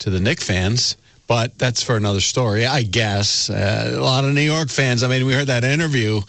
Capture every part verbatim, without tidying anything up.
to the Knicks fans. But that's for another story, I guess. Uh, a lot of New York fans. I mean, we heard that interview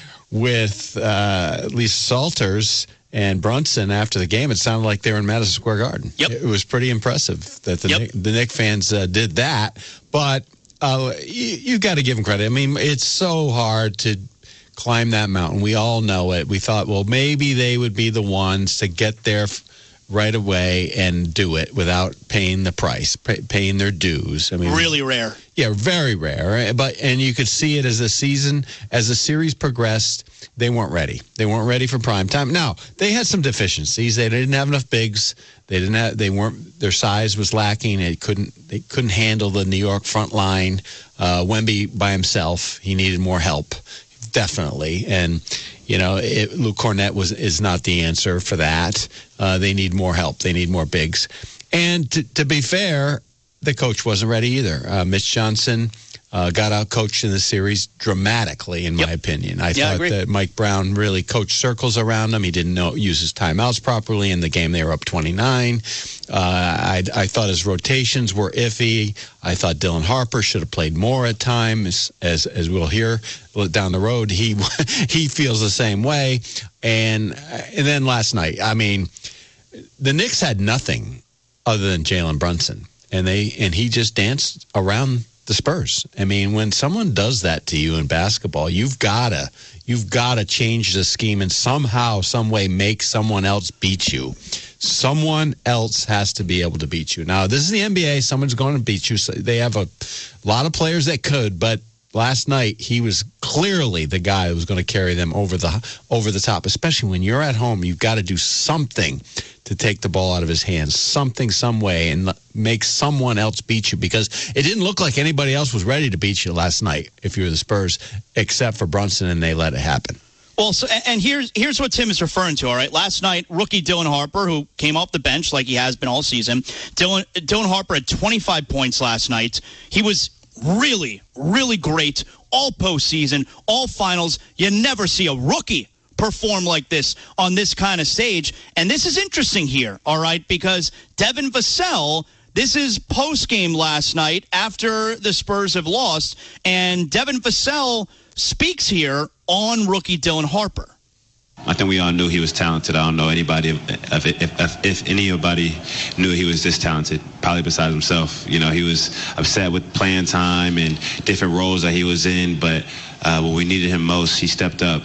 with uh, at least Salters and Brunson after the game. It sounded like they were in Madison Square Garden. Yep. It was pretty impressive that the yep. Knick, the Knicks fans uh, did that. But uh, you, you've got to give them credit. I mean, it's so hard to climb that mountain. We all know it. We thought, well, maybe they would be the ones to get there right away and do it without paying the price, pay, paying their dues. I mean, really rare. Yeah, very rare. But and you could see it as the season, as the series progressed, they weren't ready. They weren't ready for prime time. Now they had some deficiencies. They didn't have enough bigs. They didn't have. They weren't. Their size was lacking. They couldn't. They couldn't handle the New York front line. Uh, Wemby by himself, he needed more help, definitely. And you know, it, Luke Cornett was is not the answer for that. Uh, they need more help. They need more bigs. And to, to be fair, the coach wasn't ready either. Uh, Mitch Johnson uh, got out coached in the series dramatically, in yep. my opinion. I yeah, thought I that Mike Brown really coached circles around him. He didn't know use his timeouts properly. In the game, they were up twenty-nine. Uh, I, I thought his rotations were iffy. I thought Dylan Harper should have played more at times, as as we'll hear down the road. He he feels the same way. And and then last night, I mean, the Knicks had nothing other than Jalen Brunson, and they and he just danced around the Spurs. I mean, when someone does that to you in basketball, you've gotta you've gotta change the scheme and somehow, some way, make someone else beat you. Someone else has to be able to beat you. Now, this is the N B A. Someone's going to beat you. So they have a lot of players that could, but last night he was clearly the guy who was going to carry them over the over the top. Especially when you're at home, you've got to do something to take the ball out of his hands, something, some way, and make someone else beat you, because it didn't look like anybody else was ready to beat you last night if you were the Spurs, except for Brunson, and they let it happen. Well, so, and here's here's what Tim is referring to, all right? Last night, rookie Dylan Harper, who came off the bench like he has been all season, Dylan, Dylan Harper had twenty-five points last night. He was really, really great all postseason, all finals. You never see a rookie perform like this on this kind of stage. And this is interesting here, all right, because Devin Vassell, this is post-game last night after the Spurs have lost, and Devin Vassell speaks here on rookie Dylan Harper. I think we all knew he was talented. I don't know anybody, if, if, if, if anybody knew he was this talented, probably besides himself. You know, he was upset with playing time and different roles that he was in, but uh, when we needed him most, he stepped up,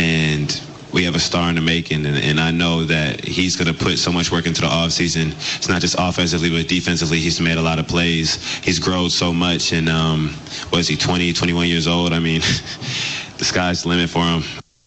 and we have a star in the making, and, and I know that he's going to put so much work into the offseason. It's not just offensively, but defensively. He's made a lot of plays. He's grown so much, and um, what is he, twenty, twenty-one years old? I mean, the sky's the limit for him.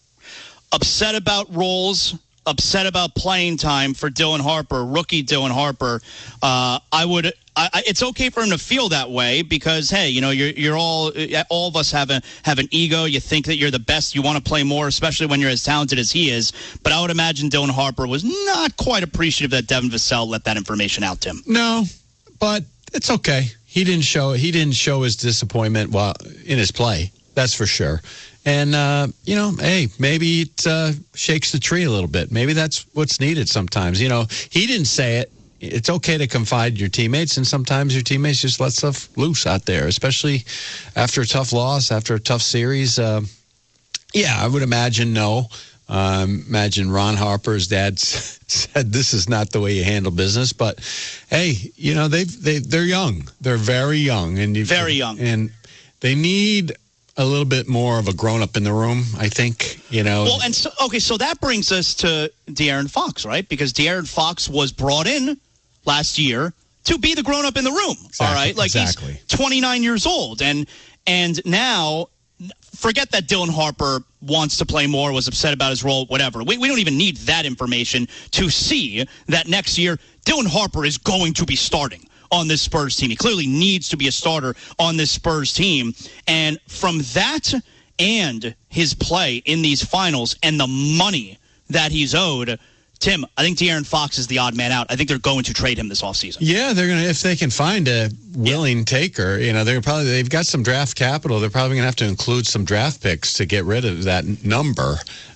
Upset about roles, upset about playing time for Dylan Harper, rookie Dylan Harper. Uh, I would. I, I, it's okay for him to feel that way because, hey, you know, you're you're all all of us have a have an ego. You think that you're the best. You want to play more, especially when you're as talented as he is. But I would imagine Dylan Harper was not quite appreciative that Devin Vassell let that information out to him. No, but it's okay. He didn't show he didn't show his disappointment while in his play. That's for sure. And, uh, you know, hey, maybe it uh, shakes the tree a little bit. Maybe that's what's needed sometimes. You know, he didn't say it. It's okay to confide in your teammates, and sometimes your teammates just let stuff loose out there, especially after a tough loss, after a tough series. Uh, yeah, I would imagine no. Um, imagine Ron Harper's dad said, this is not the way you handle business. But, hey, you know, they've, they, they're young. They're very young. and Very young. And they need a little bit more of a grown-up in the room, I think, you know. Well, and so, okay, so that brings us to De'Aaron Fox, right? Because De'Aaron Fox was brought in last year to be the grown-up in the room, exactly, all right? Like, exactly. He's twenty-nine years old, and and now, forget that Dylan Harper wants to play more, was upset about his role, whatever. We, we don't even need that information to see that next year Dylan Harper is going to be starting on this Spurs team. He clearly needs to be a starter on this Spurs team. And from that and his play in these finals and the money that he's owed, Tim, I think De'Aaron Fox is the odd man out. I think they're going to trade him this offseason. Yeah, they're going to, if they can find a willing yeah. taker, you know, they're probably, they've got some draft capital. They're probably going to have to include some draft picks to get rid of that number.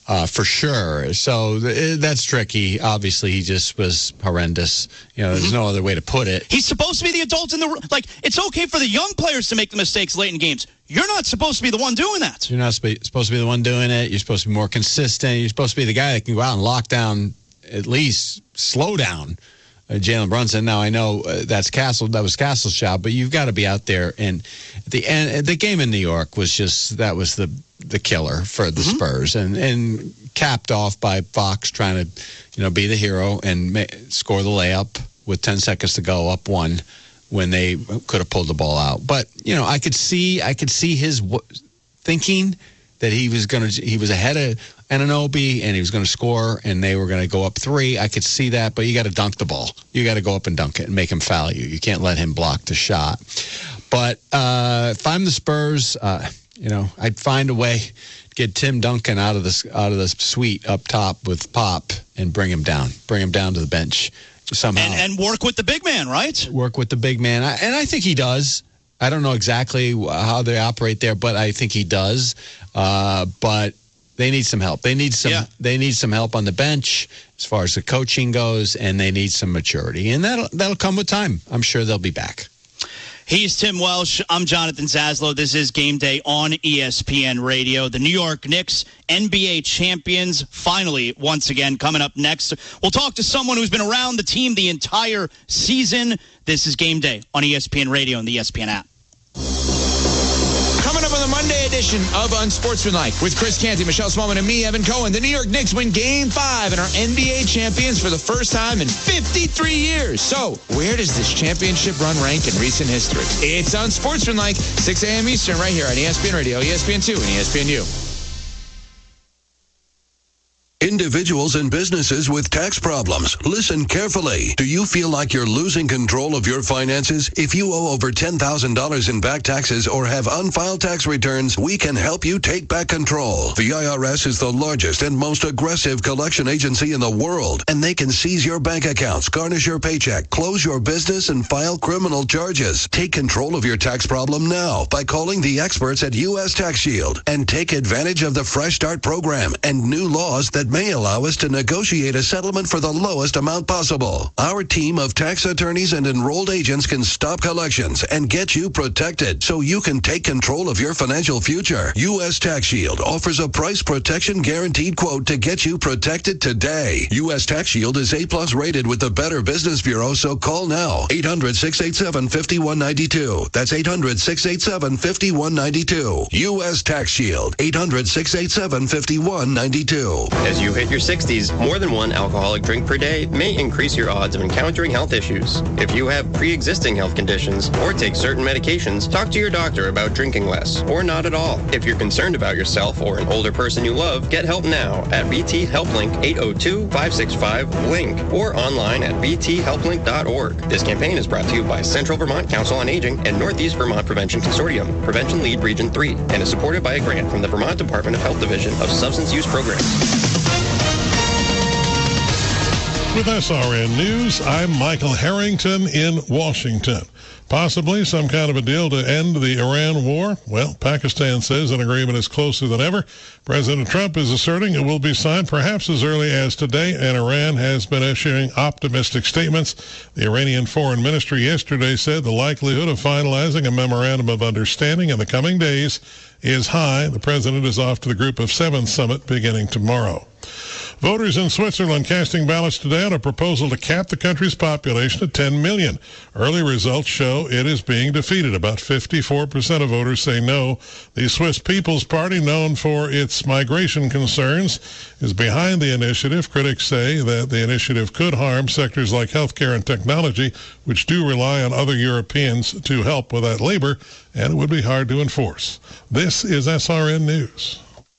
uh, for sure. So th- that's tricky. Obviously, he just was horrendous. You know, there's mm-hmm. no other way to put it. He's supposed to be the adult in the room. Like, it's okay for the young players to make the mistakes late in games. You're not supposed to be the one doing that. You're not sp- supposed to be the one doing it. You're supposed to be more consistent. You're supposed to be the guy that can go out and lock down, at least slow down uh, Jalen Brunson. Now, I know uh, that's Castle. That was Castle's job, but you've got to be out there. And at the end, the game in New York was just, that was the the killer for the mm-hmm. Spurs, and and capped off by Fox trying to, you know, be the hero and ma- score the layup with ten seconds to go, up one, when they could have pulled the ball out. But you know, I could see, I could see his w- thinking that he was going to, he was ahead of Anunoby and he was going to score, and they were going to go up three. I could see that, but you got to dunk the ball. You got to go up and dunk it and make him foul you. You can't let him block the shot. But uh, if I'm the Spurs, uh, you know, I'd find a way to get Tim Duncan out of this out of the suite up top with Pop and bring him down, bring him down to the bench somehow, and, and work with the big man, right? Work with the big man, I, and I think he does. I don't know exactly how they operate there, but I think he does. Uh, but they need some help. They need some. Yeah. They need some help on the bench as far as the coaching goes, and they need some maturity, and that'll that'll come with time. I'm sure they'll be back. He's Tim Welsh. I'm Jonathan Zaslow. This is Game Day on E S P N Radio. The New York Knicks, N B A champions, finally, once again, coming up next. We'll talk to someone who's been around the team the entire season. This is Game Day on E S P N Radio and the E S P N app. Coming up on the Monday edition of Unsportsmanlike with Chris Canty, Michelle Smallman, and me, Evan Cohen. The New York Knicks win Game five and are N B A champions for the first time in fifty-three years. So, where does this championship run rank in recent history? It's Unsportsmanlike, six a.m. Eastern, right here on E S P N Radio, E S P N two, and E S P N U. Individuals and businesses with tax problems, listen carefully. Do you feel like you're losing control of your finances? If you owe over ten thousand dollars in back taxes or have unfiled tax returns, we can help you take back control. The I R S is the largest and most aggressive collection agency in the world, and they can seize your bank accounts, garnish your paycheck, close your business, and file criminal charges. Take control of your tax problem now by calling the experts at U S Tax Shield and take advantage of the Fresh Start program and new laws that may allow us to negotiate a settlement for the lowest amount possible. Our team of tax attorneys and enrolled agents can stop collections and get you protected so you can take control of your financial future. U S Tax Shield offers a price protection guaranteed quote to get you protected today. U S Tax Shield is A plus rated with the Better Business Bureau, so call now. eight hundred, six eight seven, five one nine two. That's eight hundred, six eight seven, five one nine two. U S Tax Shield. eight hundred, six eight seven, five one nine two. As you hit your sixties, more than one alcoholic drink per day may increase your odds of encountering health issues. If you have pre-existing health conditions or take certain medications, talk to your doctor about drinking less or not at all. If you're concerned about yourself or an older person you love, get help now at B T HelpLink eight oh two, five six five, LINK or online at b t help link dot org. This campaign is brought to you by Central Vermont Council on Aging and Northeast Vermont Prevention Consortium, Prevention Lead Region three, and is supported by a grant from the Vermont Department of Health Division of Substance Use Programs. With S R N News, I'm Michael Harrington in Washington. Possibly some kind of a deal to end the Iran war? Well, Pakistan says an agreement is closer than ever. President Trump is asserting it will be signed perhaps as early as today, and Iran has been issuing optimistic statements. The Iranian Foreign Ministry yesterday said the likelihood of finalizing a memorandum of understanding in the coming days is high. The president is off to the Group of Seven summit beginning tomorrow. Voters in Switzerland casting ballots today on a proposal to cap the country's population at ten million. Early results show it is being defeated. About fifty-four percent of voters say no. The Swiss People's Party, known for its migration concerns, is behind the initiative. Critics say that the initiative could harm sectors like healthcare and technology, which do rely on other Europeans to help with that labor, and it would be hard to enforce. This is S R N News.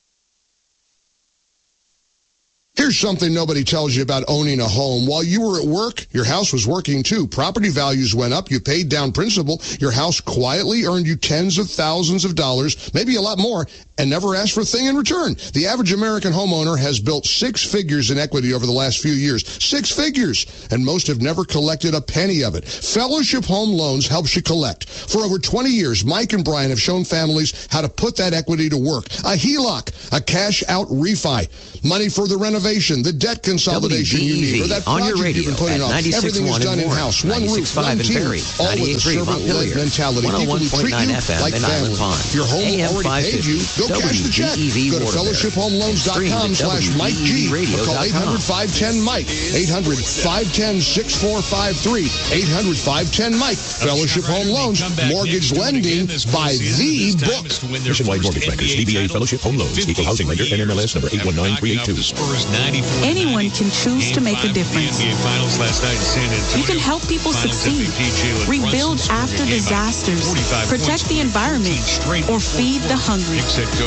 Here's something nobody tells you about owning a home. While you were at work, your house was working too. Property values went up. You paid down principal. Your house quietly earned you tens of thousands of dollars, maybe a lot more, and never ask for a thing in return. The average American homeowner has built six figures in equity over the last few years. Six figures. And most have never collected a penny of it. Fellowship Home Loans helps you collect. For over twenty years, Mike and Brian have shown families how to put that equity to work. A H E L O C, a cash-out refi, money for the renovation, the debt consolidation you need, or that project you've been putting off. Everything is done in-house. One roof, one team, all with a servant-led mentality. People who treat you like family. If your home already paid you, go cash the check. Go to fellowship home loans dot com slash Mike G or call eight hundred, five ten, Mike. eight hundred, five ten, six four five three. eight hundred, five ten, Mike. Fellowship Home Loans, mortgage lending by the book. Nationwide Mortgage Bankers, D B A Fellowship Home Loans, Equal Housing Lender, N M L S number eight one nine three eight two. Anyone can choose to make a difference. You can help people succeed, rebuild after disasters, protect the environment, or feed the hungry.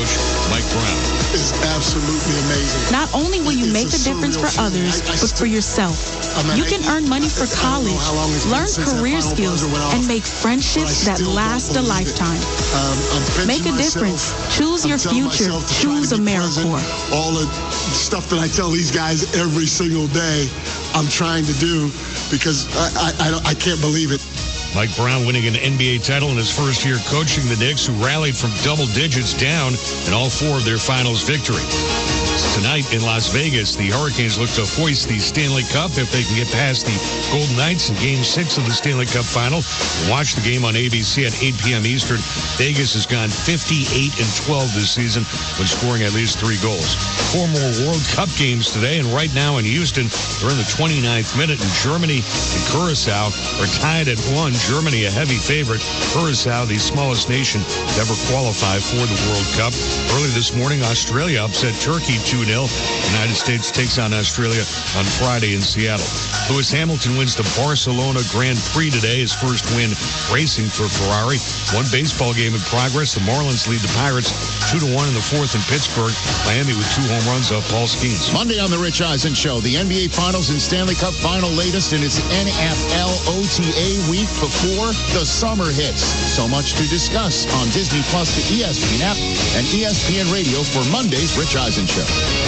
It's absolutely amazing. Not only will you make a difference for others, but for yourself. You can earn money for college, learn career skills, and make friendships that last a lifetime. Make a difference. Choose your future. Choose AmeriCorps. All the stuff that I tell these guys every single day, I'm trying to do because I, I, I, don't, I can't believe it. Mike Brown winning an N B A title in his first year coaching the Knicks, who rallied from double digits down in all four of their finals victory. Tonight in Las Vegas, the Hurricanes look to hoist the Stanley Cup if they can get past the Golden Knights in Game six of the Stanley Cup Final. Watch the game on A B C at eight p.m. Eastern. Vegas has gone fifty-eight and twelve this season when scoring at least three goals. Four more World Cup games today, and right now in Houston, they're in the twenty-ninth minute, and Germany and Curacao are tied at one. Germany a heavy favorite. Curacao, the smallest nation to ever qualify for the World Cup. Early this morning, Australia upset Turkey two nil. United States takes on Australia on Friday in Seattle. Lewis Hamilton wins the Barcelona Grand Prix today, his first win racing for Ferrari. One baseball game in progress. The Marlins lead the Pirates two to one in the fourth in Pittsburgh. Miami with two home runs of Paul Skeens. Monday on the Rich Eisen Show, the N B A Finals and Stanley Cup Final latest in its N F L O T A week before the summer hits. So much to discuss on Disney Plus, the E S P N app, and E S P N Radio for Monday's Rich Eisen Show.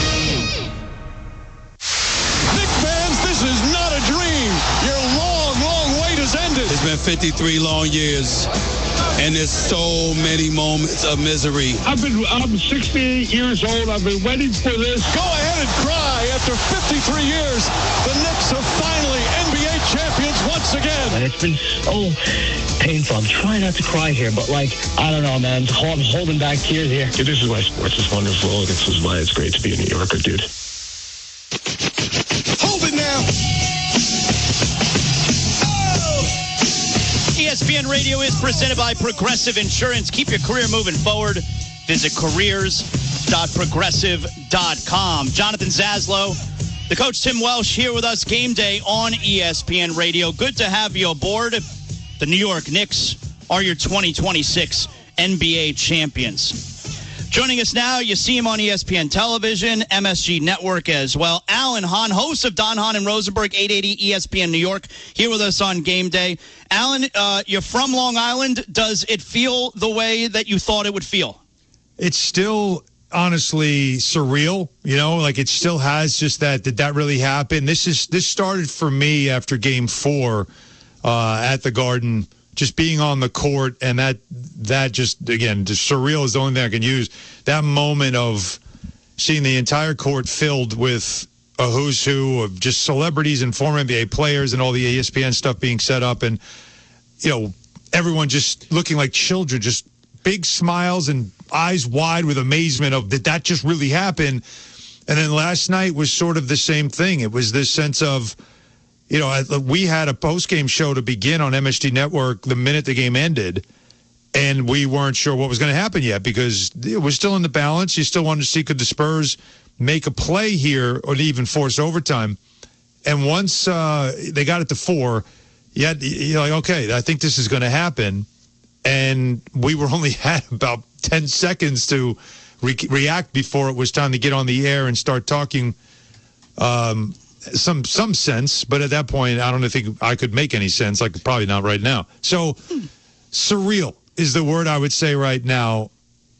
Knicks fans, this is not a dream. Your long, long wait has ended. It's been fifty-three long years, and there's so many moments of misery. I've been, I'm sixty-eight years old. I've been waiting for this. Go ahead and cry. After fifty-three years, the Knicks are finally N B A champions once again. And it's been so painful. I'm trying not to cry here, but like, I don't know, man. I'm holding back tears here. Dude, this is why sports is wonderful. This is why it's great to be a New Yorker, dude. Hold it now. E S P N Radio is presented by Progressive Insurance. Keep your career moving forward. Visit careers dot progressive dot com. Jonathan Zaslow, the coach Tim Welsh here with us. Game day on E S P N Radio. Good to have you aboard. The New York Knicks are your twenty twenty-six N B A champions. Joining us now, you see him on E S P N Television, M S G Network as well. Alan Hahn, host of Don Hahn and Rosenberg, eight eighty E S P N New York, here with us on Game Day. Alan, uh, you're from Long Island. Does it feel the way that you thought it would feel? It's still honestly surreal, you know, like it still has just that, did that really happen? This is, this started for me after game four uh, at the Garden, just being on the court, and that, that just, again, just surreal is the only thing I can use. That moment of seeing the entire court filled with a who's who of just celebrities and former N B A players and all the E S P N stuff being set up, and, you know, everyone just looking like children, just big smiles and eyes wide with amazement of, did that just really happen? And then last night was sort of the same thing. It was this sense of, you know, we had a post-game show to begin on M S G Network the minute the game ended, and we weren't sure what was going to happen yet because it was still in the balance. You still wanted to see, could the Spurs make a play here or even force overtime? And once uh, they got it to four, you you're like, okay, I think this is going to happen. And we were only had about ten seconds to re- react before it was time to get on the air and start talking um, some some sense. But at that point, I don't think I could make any sense. Like, probably not right now. So surreal is the word I would say right now.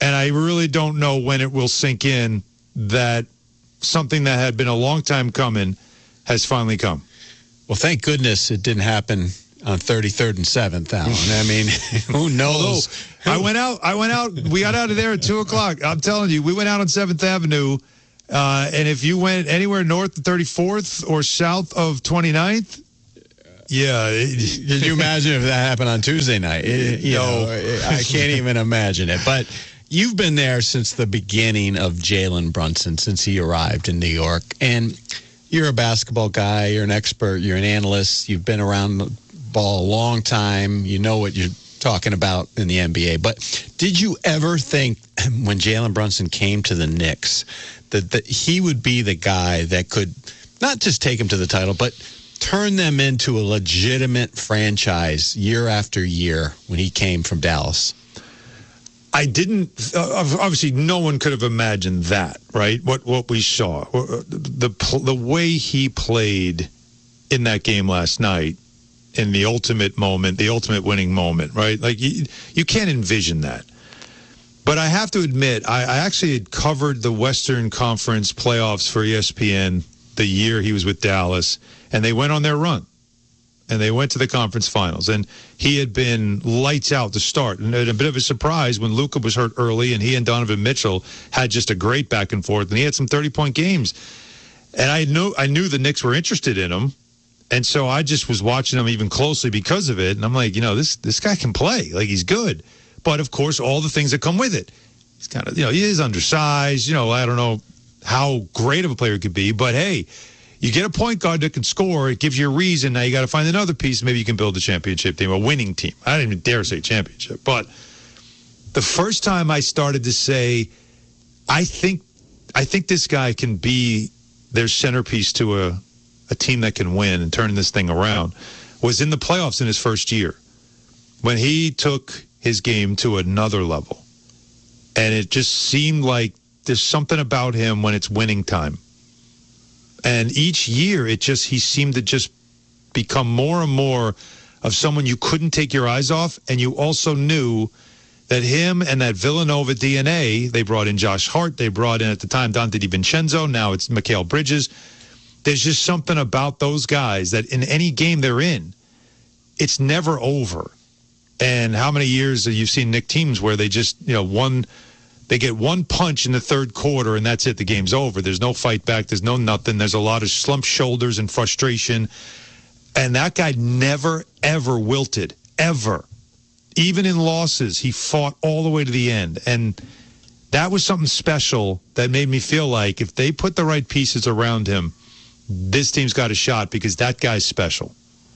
And I really don't know when it will sink in that something that had been a long time coming has finally come. Well, thank goodness it didn't happen on thirty-third and seventh, Alan. I mean, who knows? Although, I went out. I went out. We got out of there at two o'clock. I'm telling you, we went out on seventh Avenue. Uh, and if you went anywhere north of thirty-fourth or south of twenty-ninth, yeah. Could you imagine if that happened on Tuesday night? It, you no. know, I can't even imagine it. But you've been there since the beginning of Jalen Brunson, since he arrived in New York. And you're a basketball guy. You're an expert. You're an analyst. You've been around the ball a long time. You know what you're talking about in the N B A. But did you ever think when Jalen Brunson came to the Knicks that, that he would be the guy that could not just take him to the title, but turn them into a legitimate franchise year after year when he came from Dallas? I didn't. Uh, obviously, no one could have imagined that, right? What what we saw, the the way he played in that game last night, in the ultimate moment, the ultimate winning moment, right? Like you, you can't envision that. But I have to admit, I, I actually had covered the Western Conference playoffs for E S P N the year he was with Dallas, and they went on their run. And they went to the conference finals. And he had been lights out to start. And a bit of a surprise when Luka was hurt early and he and Donovan Mitchell had just a great back and forth. And he had some thirty-point games. And I knew I knew the Knicks were interested in him. And so I just was watching him even closely because of it. And I'm like, you know, this this guy can play. Like, he's good. But, of course, all the things that come with it. He's kind of, you know, he is undersized. You know, I don't know how great of a player he could be. But, hey, you get a point guard that can score. It gives you a reason. Now you got to find another piece. Maybe you can build a championship team, a winning team. I didn't even dare say championship. But the first time I started to say, I think I think this guy can be their centerpiece to a, a team that can win and turn this thing around, was in the playoffs in his first year when he took his game to another level. And it just seemed like there's something about him when it's winning time. And each year, it just he seemed to just become more and more of someone you couldn't take your eyes off. And you also knew that him and that Villanova D N A, they brought in Josh Hart, they brought in at the time Dante DiVincenzo, now it's Mikal Bridges. There's just something about those guys that in any game they're in, it's never over. And how many years have you seen Knick teams where they just, you know, one... They get one punch in the third quarter, and that's it. The game's over. There's no fight back. There's no nothing. There's a lot of slumped shoulders and frustration. And that guy never, ever wilted, ever. Even in losses, he fought all the way to the end. And that was something special that made me feel like if they put the right pieces around him, this team's got a shot because that guy's special.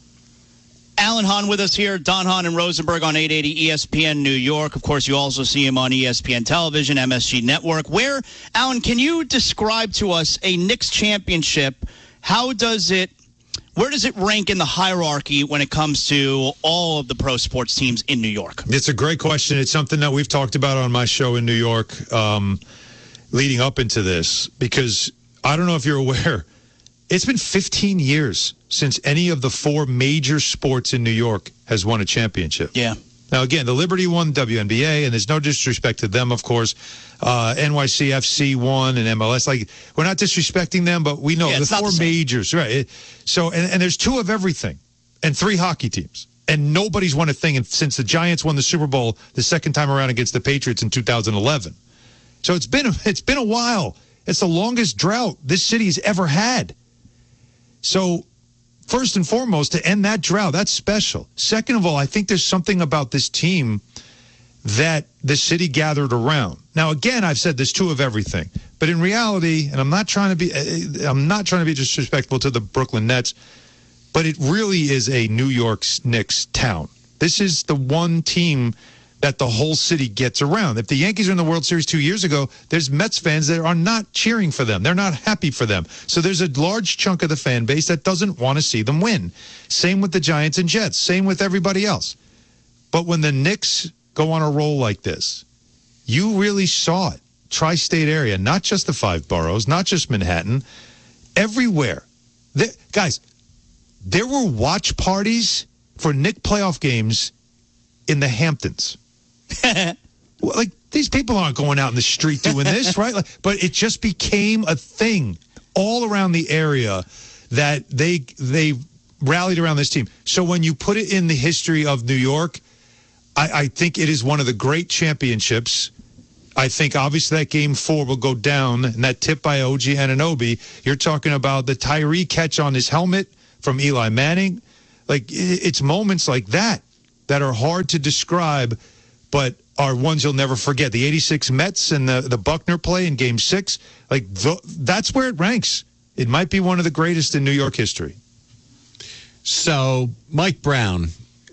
Alan Hahn with us here, Don Hahn and Rosenberg on eight eighty E S P N New York. Of course, you also see him on E S P N Television, M S G Network. Where, Alan, can you describe to us a Knicks championship? How does it, where does it rank in the hierarchy when it comes to all of the pro sports teams in New York? It's a great question. It's something that we've talked about on my show in New York um, leading up into this, because I don't know if you're aware, it's been fifteen years since any of the four major sports in New York has won a championship. Yeah. Now, again, the Liberty won W N B A, and there's no disrespect to them, of course. Uh, N Y C F C won and M L S. Like, we're not disrespecting them, but we know yeah, the four the majors, right? It, so, and, and there's two of everything, and three hockey teams, and nobody's won a thing since the Giants won the Super Bowl the second time around against the Patriots in two thousand eleven. So it's been it's been a while. It's the longest drought this city's ever had. So, first and foremost, to end that drought, that's special. Second of all, I think there's something about this team that the city gathered around. Now, again, I've said there's two of everything, but in reality, and I'm not trying to be, I'm not trying to be disrespectful to the Brooklyn Nets, but it really is a New York Knicks town. This is the one team that the whole city gets around. If the Yankees are in the World Series two years ago, there's Mets fans that are not cheering for them. They're not happy for them. So there's a large chunk of the fan base that doesn't want to see them win. Same with the Giants and Jets. Same with everybody else. But when the Knicks go on a roll like this, you really saw it. Tri-state area, not just the five boroughs, not just Manhattan, everywhere. There, guys, there were watch parties for Knick playoff games in the Hamptons. Well, like, these people aren't going out in the street doing this, right? Like, but it just became a thing all around the area that they they rallied around this team. So when you put it in the history of New York, I, I think it is one of the great championships. I think obviously that game four will go down, and that tip by O G Anunoby. You're talking about the Tyree catch on his helmet from Eli Manning. Like, it's moments like that that are hard to describe, but are ones you'll never forget. The eighty-six Mets and the, the Buckner play in Game six, like, th- that's where it ranks. It might be one of the greatest in New York history. So, Mike Brown,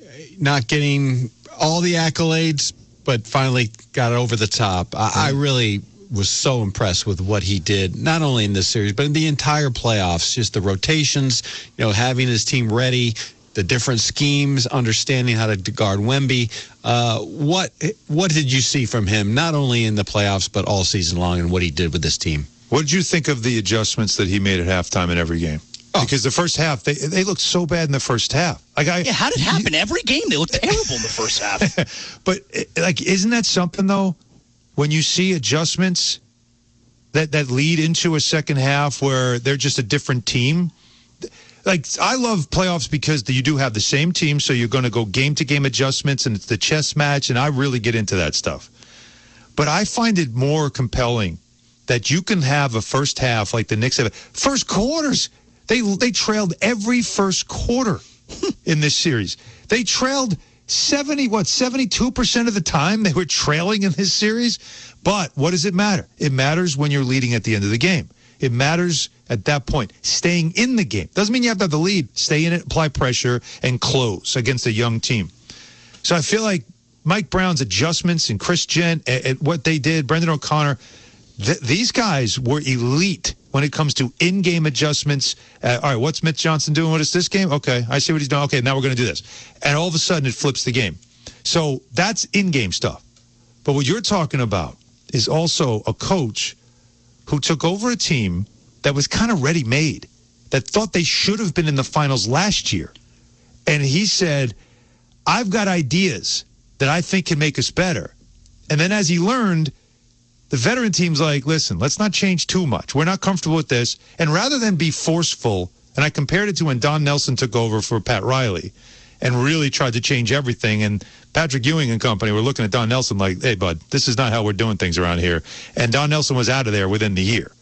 not getting all the accolades, but finally got over the top. I, I really was so impressed with what he did, not only in this series, but in the entire playoffs. Just the rotations, you know, having his team ready, the different schemes, understanding how to guard Wemby. Uh, what what did you see from him, not only in the playoffs, but all season long, and what he did with this team? What did you think of the adjustments that he made at halftime in every game? Oh. Because the first half, they they looked so bad in the first half. Like I, yeah, how did it happen? Every game, they looked terrible in the first half. But, like, isn't that something, though? When you see adjustments that, that lead into a second half where they're just a different team. Like, I love playoffs because you do have the same team, so you're going to go game-to-game adjustments, and it's the chess match, and I really get into that stuff. But I find it more compelling that you can have a first half like the Knicks have. First quarters, they they trailed every first quarter in this series. They trailed seventy, what, seventy-two percent of the time they were trailing in this series. But what does it matter? It matters when you're leading at the end of the game. It matters at that point, staying in the game. Doesn't mean you have to have the lead. Stay in it, apply pressure, and close against a young team. So I feel like Mike Brown's adjustments and Chris Gent, at, at what they did, Brendan O'Connor, th- these guys were elite when it comes to in-game adjustments. Uh, all right, what's Mitch Johnson doing? What is this game? Okay, I see what he's doing. Okay, now we're going to do this. And all of a sudden, it flips the game. So that's in-game stuff. But what you're talking about is also a coach who took over a team that was kind of ready-made, that thought they should have been in the finals last year. And he said, I've got ideas that I think can make us better. And then as he learned, the veteran team's like, listen, let's not change too much. We're not comfortable with this. And rather than be forceful, and I compared it to when Don Nelson took over for Pat Riley and really tried to change everything, and Patrick Ewing and company were looking at Don Nelson like, hey, bud, this is not how we're doing things around here. And Don Nelson was out of there within the year.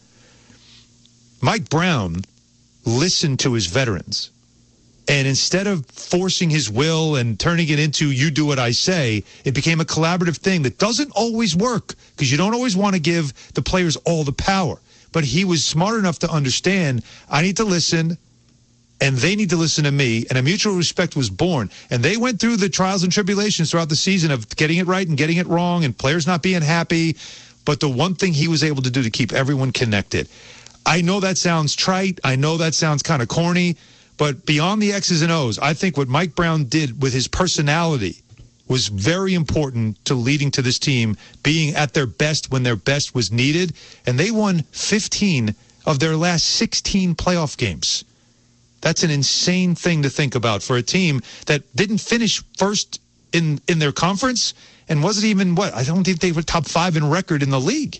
Mike Brown listened to his veterans. And instead of forcing his will and turning it into you do what I say, it became a collaborative thing that doesn't always work because you don't always want to give the players all the power. But he was smart enough to understand, I need to listen, and they need to listen to me, and a mutual respect was born. And they went through the trials and tribulations throughout the season of getting it right and getting it wrong and players not being happy. But the one thing he was able to do to keep everyone connected. I know that sounds trite. I know that sounds kind of corny. But beyond the X's and O's, I think what Mike Brown did with his personality was very important to leading to this team being at their best when their best was needed. And they won fifteen of their last sixteen playoff games. That's an insane thing to think about for a team that didn't finish first in, in their conference and wasn't even, what, I don't think they were top five in record in the league.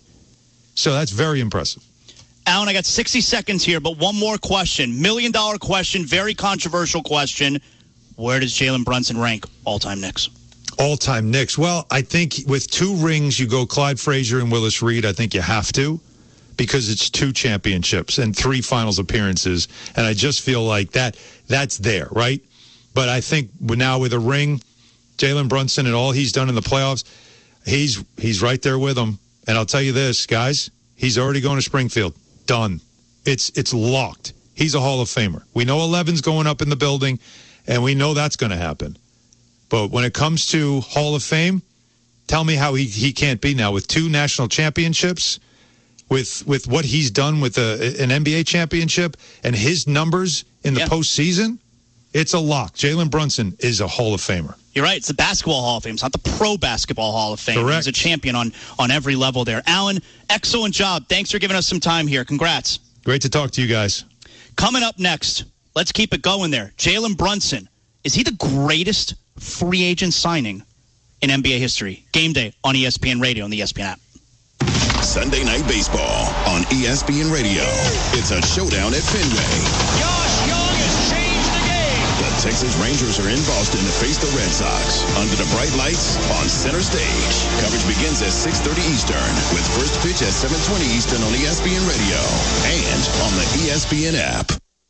So that's very impressive. Alan, I got sixty seconds here, but one more question. Million dollar question, very controversial question. Where does Jalen Brunson rank all-time Knicks? All-time Knicks. Well, I think with two rings, you go Clyde Frazier and Willis Reed. I think you have to because it's two championships and three finals appearances. And I just feel like that that's there, right? But I think now with a ring, Jalen Brunson and all he's done in the playoffs, he's he's right there with them. And I'll tell you this, guys, he's already going to Springfield. Done. It's it's locked. He's a Hall of Famer. We know eleven's going up in the building, and we know that's going to happen. But when it comes to Hall of Fame, tell me how he, he can't be now with two national championships, with with what he's done with a, an N B A championship and his numbers in the yeah. postseason. It's a lock. Jalen Brunson is a Hall of Famer. You're right. It's the Basketball Hall of Fame. It's not the Pro Basketball Hall of Fame. Correct. He's a champion on, on every level there. Alan, excellent job. Thanks for giving us some time here. Congrats. Great to talk to you guys. Coming up next, let's keep it going there. Jalen Brunson. Is he the greatest free agent signing in N B A history. Game day on E S P N Radio and the E S P N app. Sunday Night Baseball on E S P N Radio. It's a showdown at Fenway. Josh Young has changed the game. The Texas Rangers are in Boston to face the Red Sox under the bright lights on center stage. Coverage begins at six thirty Eastern with first pitch at seven twenty Eastern on E S P N Radio and on the E S P N app.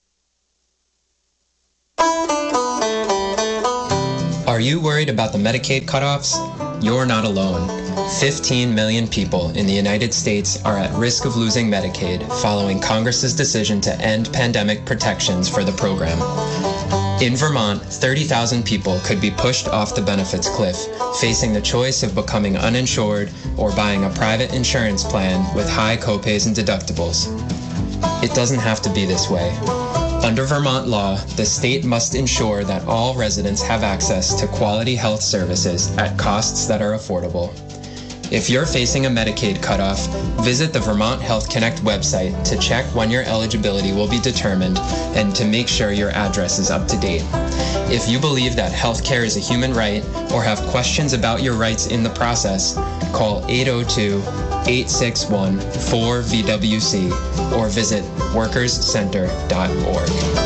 Are you worried about the Medicaid cutoffs? You're not alone. fifteen million people in the United States are at risk of losing Medicaid following Congress's decision to end pandemic protections for the program. In Vermont, thirty thousand people could be pushed off the benefits cliff, facing the choice of becoming uninsured or buying a private insurance plan with high copays and deductibles. It doesn't have to be this way. Under Vermont law, the state must ensure that all residents have access to quality health services at costs that are affordable. If you're facing a Medicaid cutoff, visit the Vermont Health Connect website to check when your eligibility will be determined and to make sure your address is up to date. If you believe that healthcare is a human right or have questions about your rights in the process, call eight oh two, eight six one, four V W C or visit workers center dot org.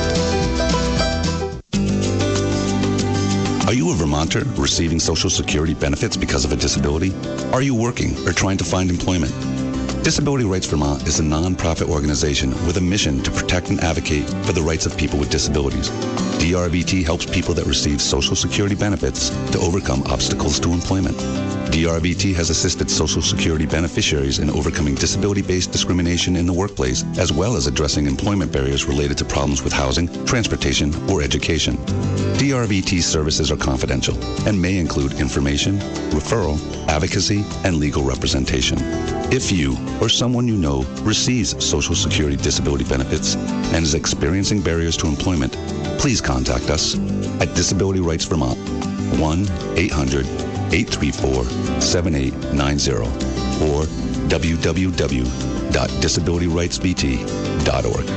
Are you a Vermonter receiving Social Security benefits because of a disability? Are you working or trying to find employment? Disability Rights Vermont is a non-profit organization with a mission to protect and advocate for the rights of people with disabilities. D R V T helps people that receive Social Security benefits to overcome obstacles to employment. D R V T has assisted Social Security beneficiaries in overcoming disability-based discrimination in the workplace, as well as addressing employment barriers related to problems with housing, transportation, or education. D R V T services are confidential and may include information, referral, advocacy, and legal representation. If you or someone you know receives Social Security disability benefits and is experiencing barriers to employment, please contact us at Disability Rights Vermont, one eight hundred, eight three four, seven eight nine zero or w w w dot disability rights v t dot org.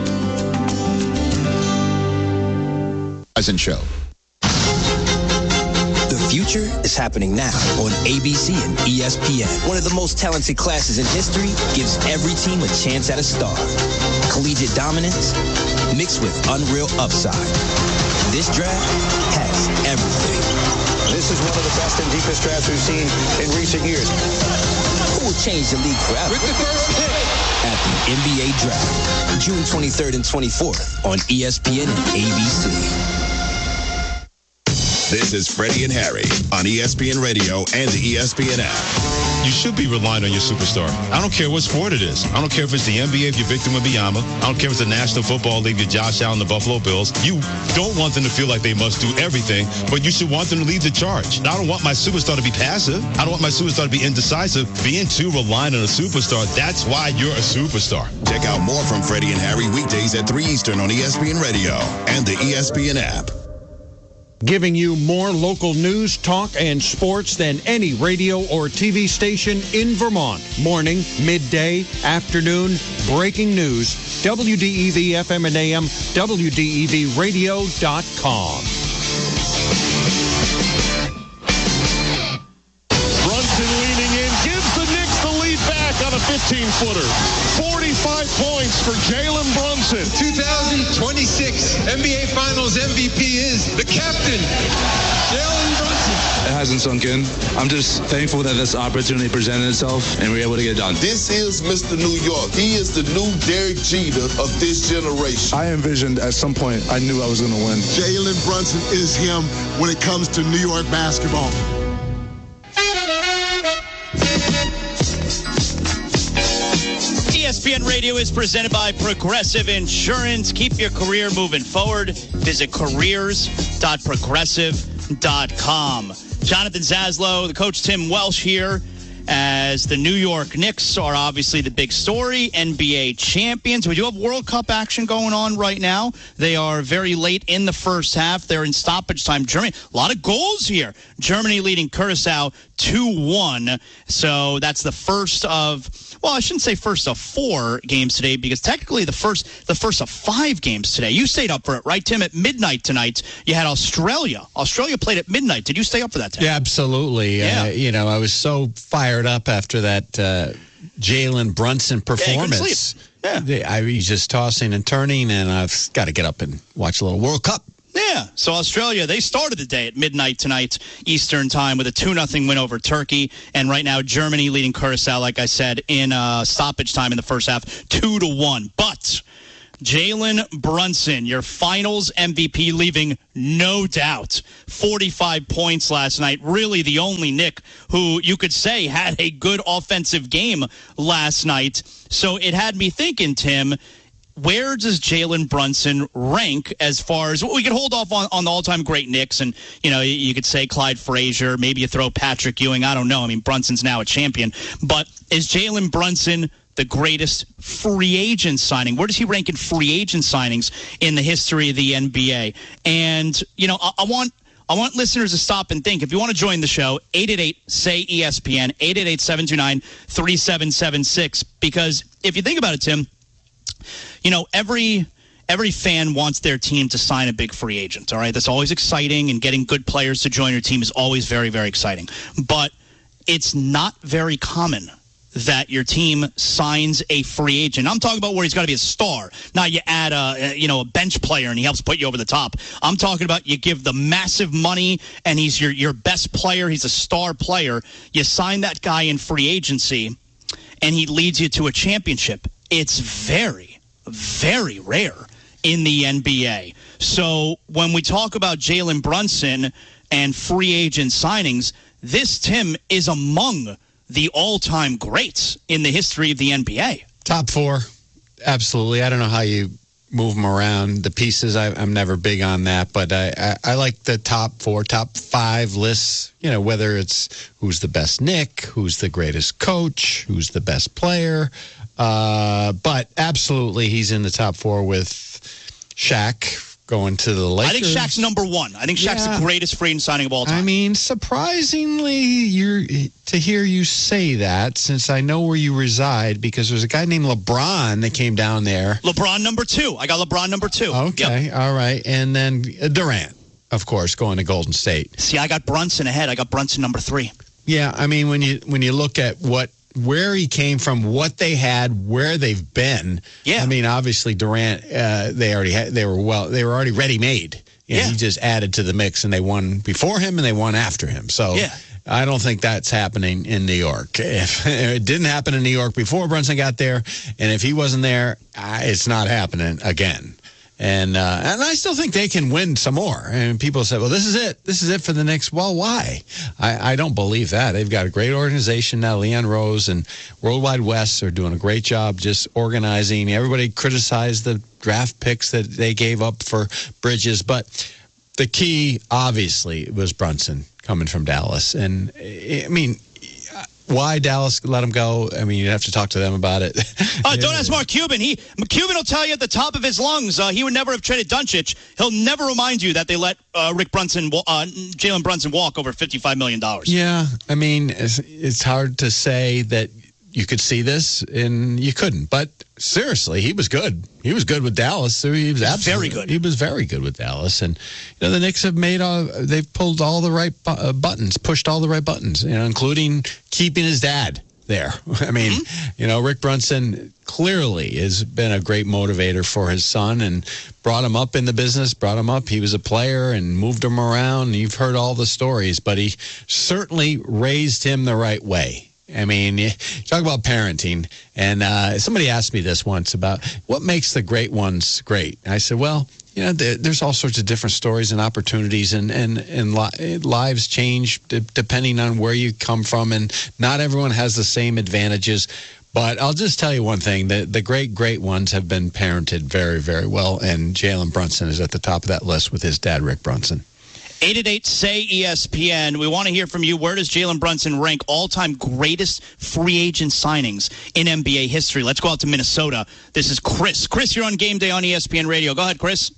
Show. The future is happening now on A B C and E S P N. One of the most talented classes in history gives every team a chance at a star. Collegiate dominance mixed with unreal upside. This draft has everything. This is one of the best and deepest drafts we've seen in recent years. Who will change the league forever? With the first pick at the N B A Draft, June twenty-third and twenty-fourth on E S P N and A B C. This is Freddie and Harry on E S P N Radio and the E S P N app. You should be relying on your superstar. I don't care what sport it is. I don't care if it's the N B A, if you're Victor Wembanyama. I don't care if it's the National Football League, you're Josh Allen, the Buffalo Bills. You don't want them to feel like they must do everything, but you should want them to lead the charge. I don't want my superstar to be passive. I don't want my superstar to be indecisive. Being too reliant on a superstar, that's why you're a superstar. Check out more from Freddie and Harry weekdays at three Eastern on E S P N Radio and the E S P N app. Giving you more local news, talk, and sports than any radio or T V station in Vermont. Morning, midday, afternoon, breaking news. W D E V F M and A M, W D E V radio dot com. Brunson leaning in, gives the Knicks the lead back on a fifteen-footer. forty-five points for Jalen Brunson. two thousand twenty-six N B A Finals M V P is the captain, Jalen Brunson. It hasn't sunk in. I'm just thankful that this opportunity presented itself and we were able to get it done. This is Mister New York. He is the new Derek Jeter of this generation. I envisioned at some point I knew I was going to win. Jalen Brunson is him when it comes to New York basketball. E S P N Radio is presented by Progressive Insurance. Keep your career moving forward. Visit careers dot progressive dot com. Jonathan Zaslow, the coach Tim Welsh here. as the New York Knicks are obviously the big story, N B A champions. We do have World Cup action going on right now. They are very late in the first half. They're in stoppage time. Germany, a lot of goals here. Germany leading Curacao two one. So that's the first of, well, I shouldn't say first of four games today, because technically the first the first of five games today. You stayed up for it, right, Tim? At midnight tonight, you had Australia. Australia played at midnight. Did you stay up for that, Tim? Yeah, absolutely. Yeah. Uh, you know, I was so fired up after that uh, Jalen Brunson performance. Yeah, yeah. I was just tossing and turning, and I've got to get up and watch a little World Cup. Yeah, so Australia, they started the day at midnight tonight Eastern time with a two nothing win over Turkey. And right now, Germany leading Curacao, like I said, in uh, stoppage time in the first half, two to one. But Jalen Brunson, your finals M V P, leaving no doubt. forty-five points last night. Really the only Knick who you could say had a good offensive game last night. So it had me thinking, Tim, where does Jalen Brunson rank as far as, well, we could hold off on, on the all-time great Knicks, and, you know, you, you could say Clyde Frazier, maybe you throw Patrick Ewing. I don't know. I mean, Brunson's now a champion. But is Jalen Brunson the greatest free agent signing? Where does he rank in free agent signings in the history of the N B A? And, you know, I, I want... I want listeners to stop and think. If you want to join the show, eight eight eight, S A Y, E S P N, eight eight eight, seven two nine, three seven seven six. Because if you think about it, Tim, you know, every every fan wants their team to sign a big free agent, all right? That's always exciting, and getting good players to join your team is always very, very exciting. But it's not very common that your team signs a free agent. I'm talking about where he's got to be a star. Not you add a, you know, a bench player and he helps put you over the top. I'm talking about you give the massive money and he's your, your best player. He's a star player. You sign that guy in free agency and he leads you to a championship. It's very, very rare in the N B A. So when we talk about Jalen Brunson and free agent signings, this, Tim, is among the all-time greats in the history of the N B A. Top four, absolutely. I don't know how you move them around. The pieces, I, I'm never big on that, but I, I, I like the top four, top five lists, you know, whether it's who's the best Knick, who's the greatest coach, who's the best player. Uh, but absolutely, he's in the top four with Shaq going to the Lakers. I think Shaq's number one. I think Shaq's yeah. the greatest free agent signing of all time. I mean, surprisingly, you're to hear you say that, since I know where you reside, because there's a guy named LeBron that came down there. LeBron number two. I got LeBron number two. Okay, yep. All right. And then Durant, of course, going to Golden State. See, I got Brunson ahead. I got Brunson number three. Yeah, I mean, when you when you look at what where he came from, what they had, where they've been. Yeah. I mean, obviously Durant, uh, they already had, they were well, they were already ready made. Yeah. He just added to the mix, and they won before him and they won after him. So yeah. I don't think that's happening in New York. If it didn't happen in New York before Brunson got there, and if he wasn't there, it's not happening again. And uh, and I still think they can win some more. And people say, well, this is it. This is it for the Knicks. Well, why? I, I don't believe that. They've got a great organization now. Leon Rose and Worldwide West are doing a great job just organizing. Everybody criticized the draft picks that they gave up for Bridges. But the key, obviously, was Brunson coming from Dallas. And, I mean, why Dallas let him go? I mean, you'd have to talk to them about it. Uh, don't ask Mark Cuban. He Cuban will tell you at the top of his lungs uh, he would never have traded Doncic. He'll never remind you that they let uh, Rick Brunson, uh, Jalen Brunson walk over fifty-five million dollars. Yeah, I mean, it's, it's hard to say that you could see this and you couldn't. But seriously, he was good. He was good with Dallas. So he was absolutely very good. He was very good with Dallas. And you know, the Knicks have made all, they've pulled all the right bu- uh, buttons, pushed all the right buttons, you know, including keeping his dad there. I mean, mm-hmm. you know, Rick Brunson clearly has been a great motivator for his son and brought him up in the business, brought him up. He was a player and moved him around. You've heard all the stories, but he certainly raised him the right way. I mean, you talk about parenting, and uh, somebody asked me this once about what makes the great ones great. And I said, well, you know, there, there's all sorts of different stories and opportunities, and, and, and li- lives change d- depending on where you come from, and not everyone has the same advantages. But I'll just tell you one thing, the, the great, great ones have been parented very, very well, and Jalen Brunson is at the top of that list with his dad, Rick Brunson. eight eight eight, S A Y, E S P N. We want to hear from you. Where does Jalen Brunson rank all-time greatest free agent signings in N B A history? Let's go out to Minnesota. This is Chris. Chris, you're on Game Day on E S P N Radio. Go ahead, Chris.